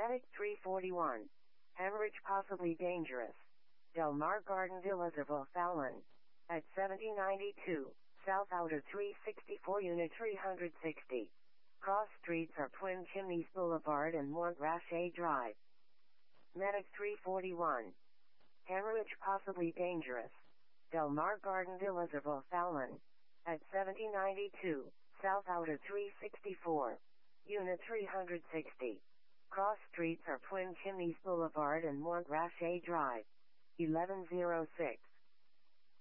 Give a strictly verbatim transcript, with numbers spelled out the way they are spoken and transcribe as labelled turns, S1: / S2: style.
S1: Medic three forty-one. Hemorrhage possibly dangerous. Del Mar Garden Villas of O'Fallon. At seventy ninety-two, South Outer three sixty-four Unit three sixty. Cross streets are Twin Chimneys Boulevard and Montgrache Drive. Medic three forty-one. Hemorrhage possibly dangerous. Del Mar Garden Villas of O'Fallon. At seventy ninety-two, South Outer three sixty-four. Unit three sixty. Cross streets are Twin Chimneys Boulevard and Montgrache Drive. eleven oh six.